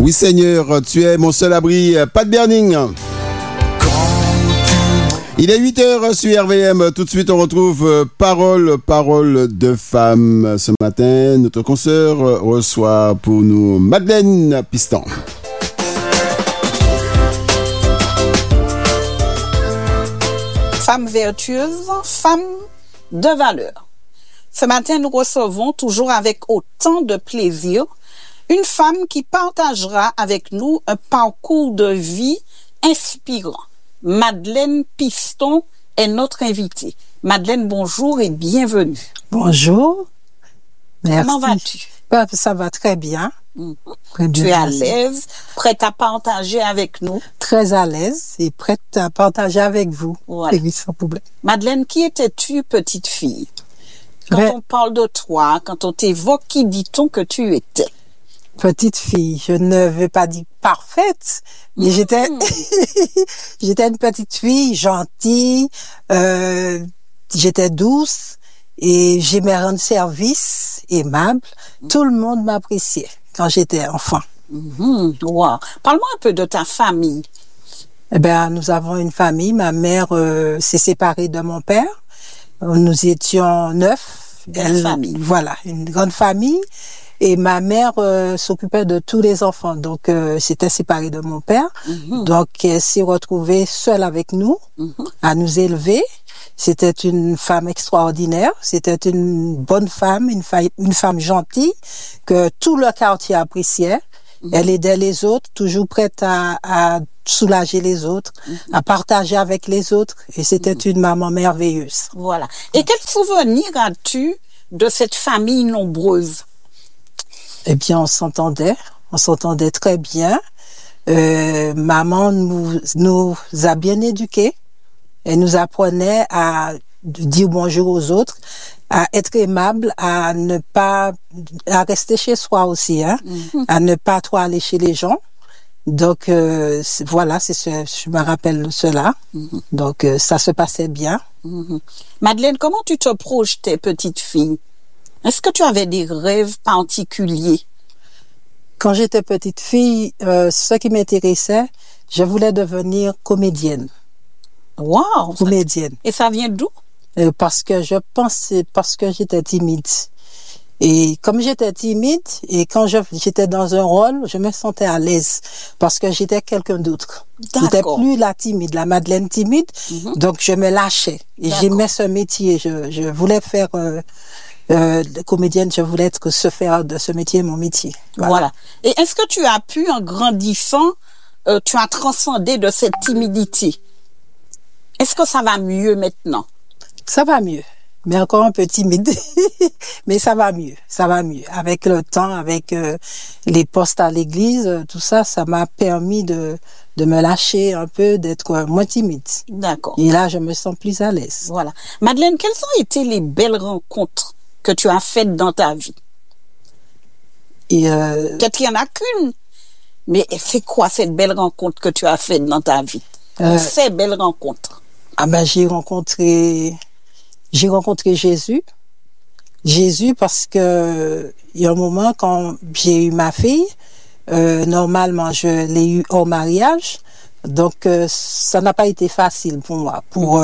Oui Seigneur, tu es mon seul abri, pas de burning. Il est 8h sur RVM. Tout de suite, on retrouve Parole de femme. Ce matin, notre consoeur reçoit pour nous Madeleine Piston. Femme vertueuse, femme de valeur. Ce matin, nous recevons toujours avec autant de plaisir une femme qui partagera avec nous un parcours de vie inspirant. Madeleine Piston est notre invitée. Madeleine, bonjour et bienvenue. Bonjour. Merci. Comment vas-tu? Ça va très bien. Tu es à l'aise, prête à partager avec nous? Très à l'aise et prête à partager avec vous. Voilà. Oui, sans problème. Madeleine, qui étais-tu, petite fille? Quand on parle de toi, quand on t'évoque, qui dit-on que tu étais? Petite fille, je ne veux pas dire parfaite, mais j'étais une petite fille gentille, j'étais douce et j'aimais rendre service, aimable. Tout le monde m'appréciait quand j'étais enfant. Wow. Parle-moi un peu de ta famille. Eh ben, nous avons une famille. Ma mère s'est séparée de mon père. Nous étions 9. Famille. Voilà, une grande famille. Et ma mère s'occupait de tous les enfants, donc s'était séparée de mon père. Donc elle s'est retrouvée seule avec nous, à nous élever. C'était une femme extraordinaire, c'était une bonne femme, une femme gentille que tout le quartier appréciait. Elle aidait les autres, toujours prête à soulager les autres, à partager avec les autres. Et c'était une maman merveilleuse. Voilà. Et quel souvenir as-tu de cette famille nombreuse? Eh bien, on s'entendait très bien. Maman nous a bien éduqués. Elle nous apprenait à dire bonjour aux autres, à être aimable, à rester chez soi aussi, à ne pas trop aller chez les gens. Donc voilà, je me rappelle de cela. Donc ça se passait bien. Madeleine, comment tu te projetais, petite fille? Est-ce que tu avais des rêves particuliers? Quand j'étais petite fille, ce qui m'intéressait, je voulais devenir comédienne. Wow! Comédienne. Et ça vient d'où? Parce que j'étais timide. Et comme j'étais timide, et quand j'étais dans un rôle, je me sentais à l'aise. Parce que j'étais quelqu'un d'autre. J'étais plus la timide, la Madeleine timide. Donc je me lâchais. Et j'aimais ce métier. Je voulais faire... comédienne, je voulais faire de ce métier mon métier. Voilà. Et est-ce que tu as pu, en grandissant, tu as transcendé de cette timidité? Est-ce que ça va mieux maintenant? Ça va mieux, mais encore un peu timide. Mais ça va mieux. Avec le temps, avec les postes à l'église, tout ça, ça m'a permis de me lâcher un peu, d'être moins timide. D'accord. Et là, je me sens plus à l'aise. Voilà. Madeleine, quelles ont été les belles rencontres que tu as faites dans ta vie? Et peut-être qu'il n'y en a qu'une, mais c'est quoi cette belle rencontre que tu as faite dans ta vie? Ces belles rencontres. Ah ben j'ai rencontré Jésus. Jésus parce que il y a un moment quand j'ai eu ma fille, normalement je l'ai eu hors mariage, donc ça n'a pas été facile pour moi pour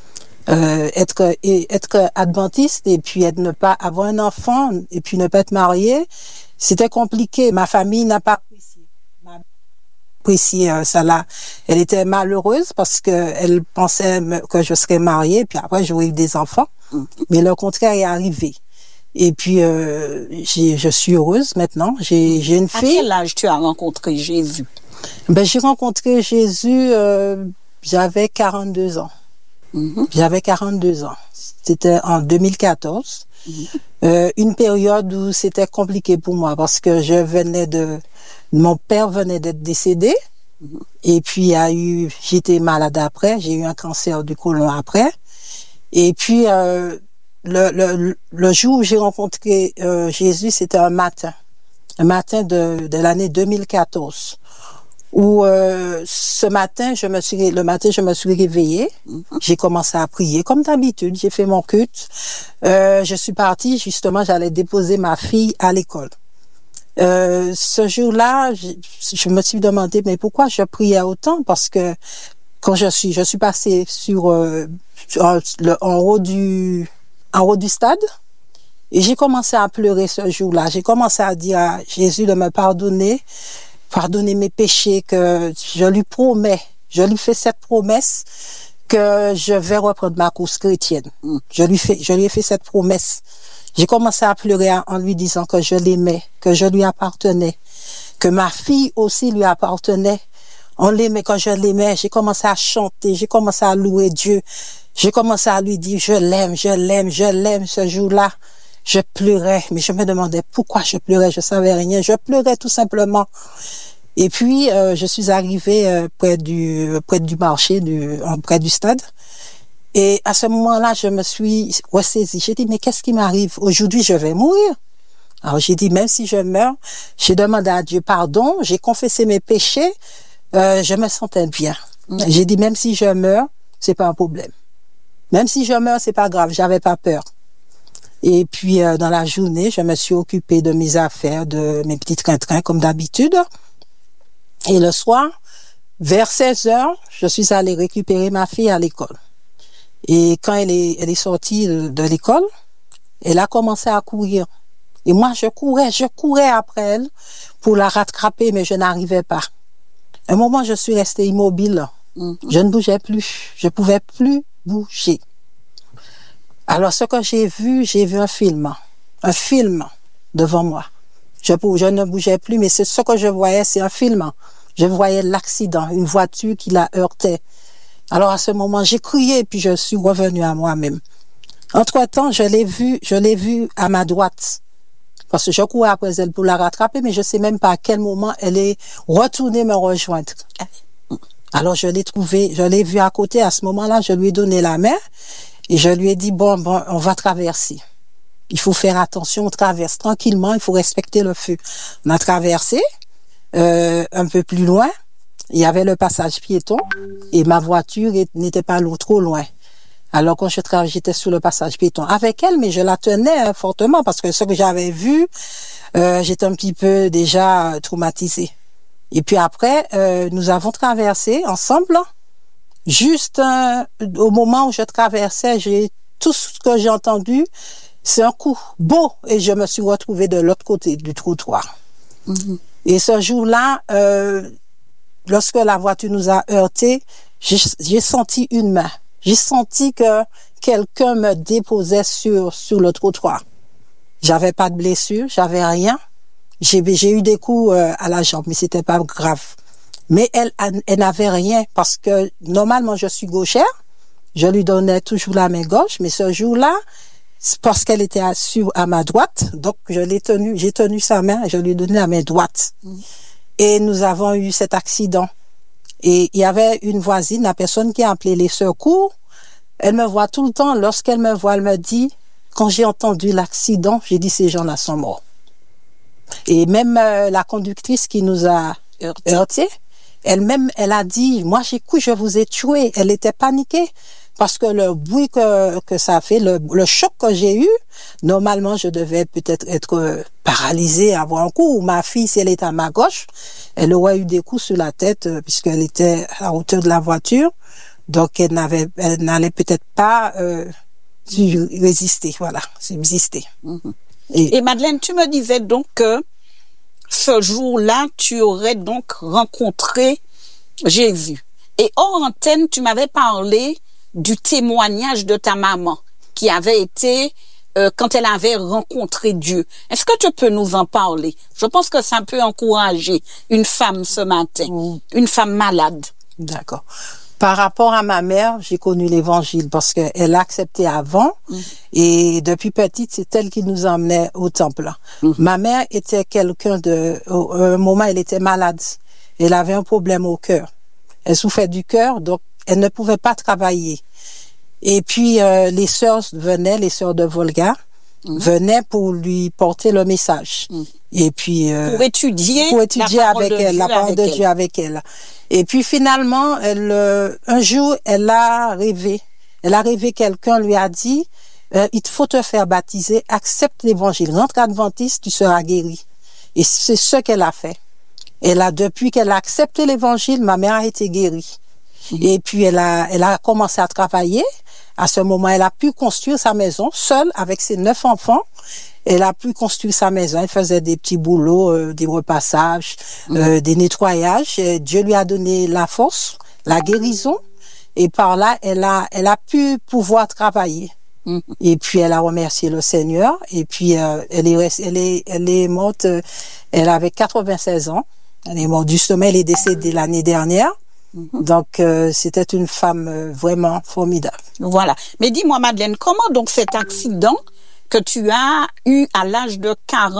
être adventiste et puis ne pas avoir un enfant et puis ne pas être mariée, c'était compliqué. Ma famille n'a pas apprécié ça là. Elle était malheureuse parce que elle pensait que je serais mariée puis après j'aurais eu des enfants. Mais le contraire est arrivé. Et puis je suis heureuse maintenant. J'ai une fille. À quel âge tu as rencontré Jésus? Ben j'ai rencontré Jésus j'avais 42 ans. J'avais 42 ans. C'était en 2014. Une période où c'était compliqué pour moi parce que mon père venait d'être décédé. Et puis j'étais malade après, j'ai eu un cancer du côlon après. Et puis le jour où j'ai rencontré Jésus, c'était un matin de l'année 2014. Où le matin je me suis réveillée, j'ai commencé à prier comme d'habitude, j'ai fait mon culte, je suis partie justement, j'allais déposer ma fille à l'école. Ce jour-là, je me suis demandé, mais pourquoi je priais autant? Parce que quand je suis passée en haut du stade, et j'ai commencé à pleurer ce jour-là. J'ai commencé à dire à Jésus de me pardonner mes péchés, que je lui fais cette promesse que je vais reprendre ma course chrétienne. Je lui ai fait cette promesse. J'ai commencé à pleurer en lui disant que je l'aimais, que je lui appartenais, que ma fille aussi lui appartenait. On l'aimait quand je l'aimais. J'ai commencé à chanter, j'ai commencé à louer Dieu. J'ai commencé à lui dire je l'aime ce jour-là. Je pleurais, mais je me demandais pourquoi je pleurais, je savais rien. Je pleurais tout simplement. Et puis, je suis arrivée près du marché, près du stade. Et à ce moment-là, je me suis ressaisie. J'ai dit, mais qu'est-ce qui m'arrive? Aujourd'hui, je vais mourir. Alors, j'ai dit, même si je meurs, j'ai demandé à Dieu pardon, j'ai confessé mes péchés, je me sentais bien. J'ai dit, même si je meurs, c'est pas un problème. Même si je meurs, c'est pas grave, j'avais pas peur. Et puis, dans la journée, je me suis occupée de mes affaires, de mes petits trains-trains, comme d'habitude. Et le soir, vers 16h, je suis allée récupérer ma fille à l'école. Et quand elle est sortie de l'école, elle a commencé à courir. Et moi, je courais après elle pour la rattraper, mais je n'arrivais pas. À un moment, je suis restée immobile. Je ne bougeais plus. Je pouvais plus bouger. Alors, ce que j'ai vu un film devant moi. Je ne bougeais plus, mais c'est ce que je voyais, c'est un film. Je voyais l'accident, une voiture qui la heurtait. Alors, à ce moment, j'ai crié, puis je suis revenue à moi-même. Entre-temps, je l'ai vue à ma droite. Parce que je courais après elle pour la rattraper, mais je sais même pas à quel moment elle est retournée me rejoindre. Alors, je l'ai vue à côté. À ce moment-là, je lui ai donné la main et je lui ai dit, bon, on va traverser. Il faut faire attention, on traverse tranquillement, il faut respecter le feu. On a traversé, un peu plus loin, il y avait le passage piéton et ma voiture n'était pas trop loin. Alors quand j'étais sur le passage piéton avec elle, mais je la tenais fortement parce que ce que j'avais vu, j'étais un petit peu déjà traumatisée. Et puis après, nous avons traversé ensemble. Juste au moment où je traversais, tout ce que j'ai entendu, c'est un coup beau et je me suis retrouvée de l'autre côté du trottoir. Et ce jour-là, lorsque la voiture nous a heurtés, j'ai senti une main. J'ai senti que quelqu'un me déposait sur le trottoir. J'avais pas de blessure, j'avais rien. J'ai eu des coups à la jambe, mais c'était pas grave. Mais elle n'avait rien parce que normalement je suis gauchère. Je lui donnais toujours la main gauche, mais ce jour-là, c'est parce qu'elle était assise à ma droite, donc j'ai tenu sa main et je lui ai donné la main droite. Et nous avons eu cet accident. Et il y avait une voisine, la personne qui a appelé les secours. Elle me voit tout le temps. Lorsqu'elle me voit, elle me dit, quand j'ai entendu l'accident, j'ai dit, ces gens-là sont morts. Et même la conductrice qui nous a heurtés, elle-même, elle a dit, moi j'ai cru, je vous ai tué. Elle était paniquée parce que le bruit que ça a fait, le choc que j'ai eu, normalement je devais peut-être être paralysée, avoir un coup. Ou ma fille, si elle était à ma gauche, elle aurait eu des coups sur la tête puisqu'elle était à hauteur de la voiture. Donc elle n'allait peut-être pas résister, voilà, subsister. Et Madeleine, tu me disais donc que ce jour-là, tu aurais donc rencontré Jésus. Et hors antenne, tu m'avais parlé du témoignage de ta maman qui avait été quand elle avait rencontré Dieu. Est-ce que tu peux nous en parler? Je pense que ça peut encourager une femme ce matin, une femme malade. D'accord. Par rapport à ma mère, j'ai connu l'évangile parce qu'elle l'a accepté avant et depuis petite, c'est elle qui nous emmenait au temple. Ma mère était quelqu'un à un moment, elle était malade. Elle avait un problème au cœur. Elle souffrait du cœur, donc elle ne pouvait pas travailler. Et puis, les sœurs de Volga, venaient pour lui porter le message. Et puis pour étudier avec elle, la parole de Dieu avec elle. Et puis finalement, un jour, elle a rêvé. Quelqu'un lui a dit, il faut te faire baptiser, accepte l'évangile, rentre adventiste, tu seras guéri. Et c'est ce qu'elle a fait. Depuis qu'elle a accepté l'évangile, ma mère a été guérie. Et puis elle a commencé à travailler. À ce moment, elle a pu construire sa maison seule avec ses 9 enfants. Elle a pu construire sa maison. Elle faisait des petits boulots, des repassages, des nettoyages. Et Dieu lui a donné la force, la guérison. Et par là, elle a pu pouvoir travailler. Et puis elle a remercié le Seigneur. Et puis elle est morte. Elle avait 96 ans. Elle est morte du sommeil. Elle est décédée l'année dernière. Donc c'était une femme vraiment formidable. Voilà. Mais dis-moi Madeleine, comment donc cet accident que tu as eu à l'âge de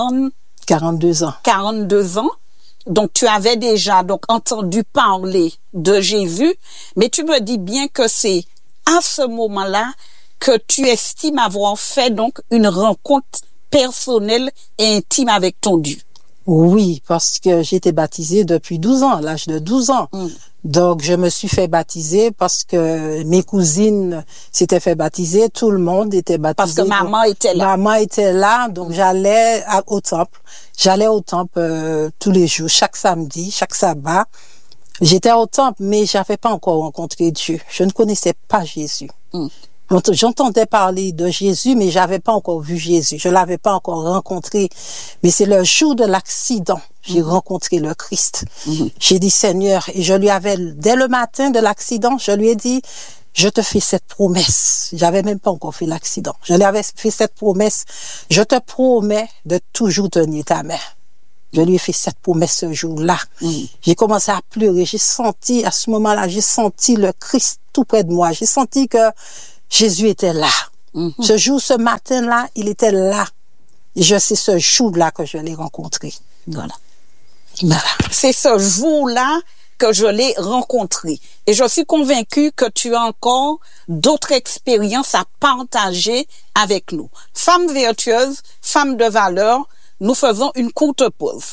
42 ans. Donc tu avais déjà donc entendu parler de Jésus, mais tu me dis bien que c'est à ce moment-là que tu estimes avoir fait donc une rencontre personnelle et intime avec ton Dieu. Oui, parce que j'ai été baptisée depuis 12 ans, à l'âge de 12 ans. Donc, je me suis fait baptiser parce que mes cousines s'étaient fait baptiser, tout le monde était baptisé. Parce que maman était là. Maman était là, donc j'allais au temple. J'allais au temple tous les jours, chaque samedi, chaque sabbat. J'étais au temple, mais j'avais pas encore rencontré Dieu. Je ne connaissais pas Jésus. J'entendais parler de Jésus, mais j'avais pas encore vu Jésus. Je l'avais pas encore rencontré. Mais c'est le jour de l'accident, j'ai rencontré le Christ. J'ai dit Seigneur, et je lui avais, dès le matin de l'accident, je lui ai dit, je te fais cette promesse. J'avais même pas encore fait l'accident. Je lui avais fait cette promesse. Je te promets de toujours tenir ta main. Je lui ai fait cette promesse ce jour-là. J'ai commencé à pleurer. J'ai senti, à ce moment-là, j'ai senti le Christ tout près de moi. J'ai senti que Jésus était là. Ce jour, ce matin-là, il était là. Et c'est ce jour-là que je l'ai rencontré. Voilà. C'est ce jour-là que je l'ai rencontré. Et je suis convaincue que tu as encore d'autres expériences à partager avec nous. Femme vertueuse, femme de valeur, nous faisons une courte pause.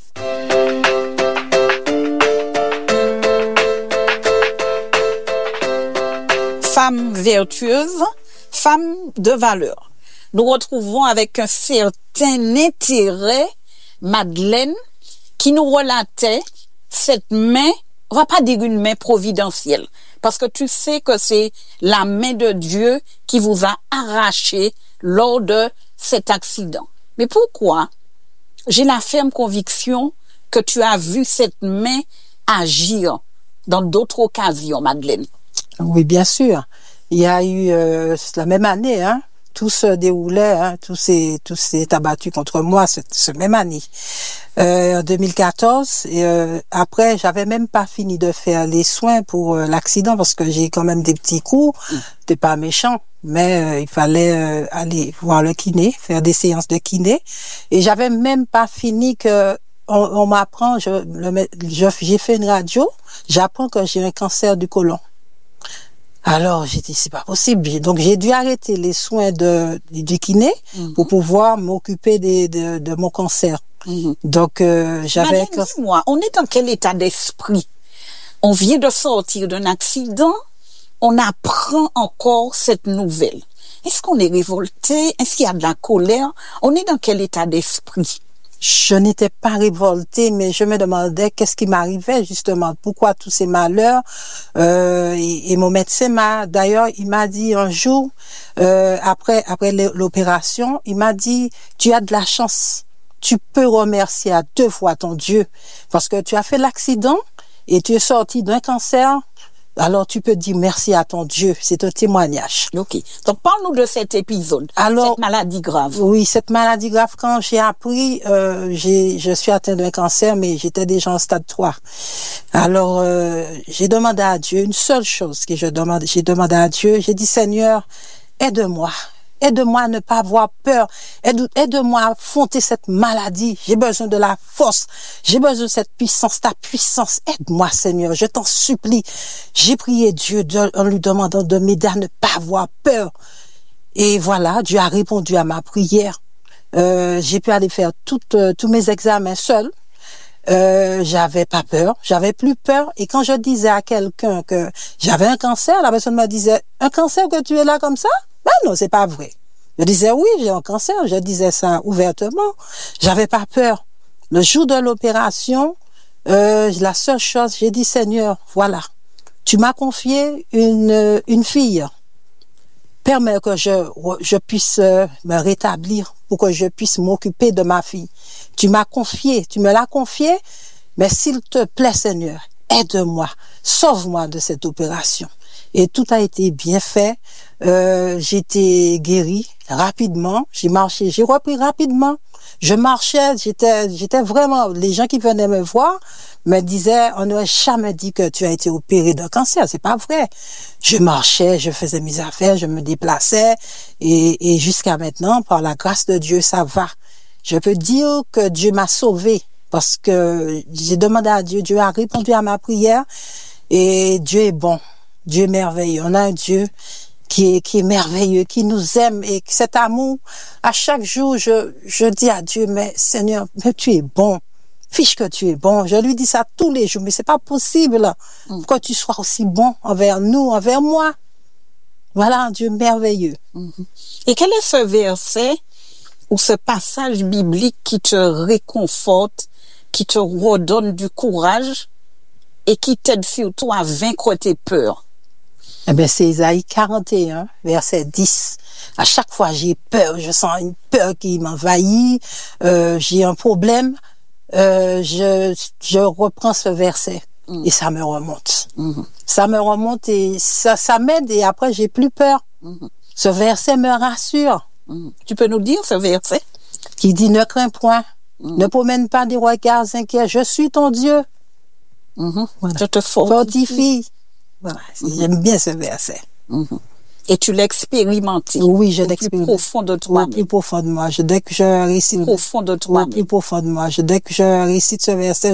Femme vertueuse, femme de valeur. Nous retrouvons avec un certain intérêt Madeleine qui nous relatait cette main, on va pas dire une main providentielle, parce que tu sais que c'est la main de Dieu qui vous a arraché lors de cet accident. Mais pourquoi? J'ai la ferme conviction que tu as vu cette main agir dans d'autres occasions, Madeleine. Oui, bien sûr. Il y a eu la même année, tout se déroulait, tout s'est abattu contre moi cette même année. En 2014, et après, j'avais même pas fini de faire les soins pour l'accident parce que j'ai quand même des petits coups. C'était pas méchant, mais il fallait aller voir le kiné, faire des séances de kiné. Et j'avais même pas fini que on m'apprend, j'ai fait une radio, j'apprends que j'ai un cancer du côlon. Alors, j'ai dit, c'est pas possible. Donc, j'ai dû arrêter les soins du kiné pour pouvoir m'occuper de mon cancer. Donc, j'avais... Madeleine, dis-moi, on est dans quel état d'esprit? On vient de sortir d'un accident, on apprend encore cette nouvelle. Est-ce qu'on est révolté? Est-ce qu'il y a de la colère? On est dans quel état d'esprit? Je n'étais pas révoltée, mais je me demandais qu'est-ce qui m'arrivait justement, pourquoi tous ces malheurs. Et mon médecin il m'a dit un jour, après l'opération, il m'a dit, tu as de la chance, tu peux remercier à 2 fois ton Dieu, parce que tu as fait l'accident et tu es sorti d'un cancer. Alors, tu peux dire merci à ton Dieu. C'est un témoignage. Ok. Donc, parle-nous de cet épisode. Alors, cette maladie grave. Oui, cette maladie grave, quand j'ai appris, je suis atteinte d'un cancer, mais j'étais déjà en stade 3. Alors, j'ai demandé à Dieu une seule chose j'ai demandé à Dieu. J'ai dit, Seigneur, aide-moi. Aide-moi à ne pas avoir peur. Aide-moi à affronter cette maladie. J'ai besoin de la force. J'ai besoin de cette puissance, ta puissance. Aide-moi, Seigneur. Je t'en supplie. J'ai prié Dieu en lui demandant de m'aider à ne pas avoir peur. Et voilà, Dieu a répondu à ma prière. J'ai pu aller faire tous mes examens seul. J'avais pas peur. J'avais plus peur. Et quand je disais à quelqu'un que j'avais un cancer, la personne me disait, un cancer que tu es là comme ça? Ben non, c'est pas vrai. Je disais oui, j'ai un cancer. Je disais ça ouvertement. J'avais pas peur. Le jour de l'opération, la seule chose, j'ai dit, Seigneur, voilà, tu m'as confié une fille. Permets que je puisse me rétablir pour que je puisse m'occuper de ma fille. Tu me l'as confié, mais s'il te plaît, Seigneur, aide-moi, sauve-moi de cette opération. Et tout a été bien fait. J'ai été guérie rapidement. J'ai marché, j'ai repris rapidement. Je marchais, j'étais vraiment, les gens qui venaient me voir me disaient, on n'aurait jamais dit que tu as été opéré d'un cancer, c'est pas vrai. Je marchais, je faisais mes affaires, je me déplaçais, et jusqu'à maintenant, par la grâce de Dieu, ça va. Je peux dire que Dieu m'a sauvée, parce que j'ai demandé à Dieu, Dieu a répondu à ma prière, et Dieu est bon, Dieu est merveilleux. On a un Dieu qui est merveilleux, qui nous aime, et cet amour, à chaque jour, je dis à Dieu, mais Seigneur, mais tu es bon. Fiche que tu es bon. Je lui dis ça tous les jours, mais c'est pas possible que tu sois aussi bon envers nous, envers moi. Voilà un Dieu merveilleux. Et quel est ce verset ou ce passage biblique qui te réconforte, qui te redonne du courage et qui t'aide surtout à vaincre tes peurs? Eh bien, c'est Isaïe 41, verset 10. À chaque fois, j'ai peur, je sens une peur qui m'envahit, j'ai un problème. Je reprends ce verset et ça me remonte. Ça me remonte et ça m'aide et après j'ai plus peur. Ce verset me rassure. Tu peux nous dire ce verset? Qui dit ne crains point, ne promène pas des regards inquiets, je suis ton Dieu. Voilà. Je te fortifie. Voilà. J'aime bien ce verset. Et tu l'as expérimenté. Oui, je l'expérimente. Au plus profond de toi. Au plus profond de moi. Dès que je récite. Profond de toi. Au plus profond de moi. Dès que je récite ce verset,